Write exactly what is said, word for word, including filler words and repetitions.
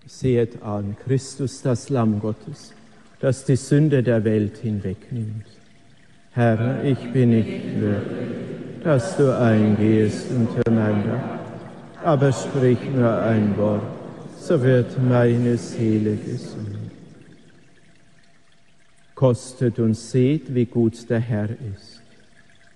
Sehet an, Christus, das Lamm Gottes, das die Sünde der Welt hinwegnimmt. Herr, ich bin nicht würdig, dass du eingehst unter mein Dach, aber sprich nur ein Wort, so wird meine Seele gesund. Kostet und seht, wie gut der Herr ist.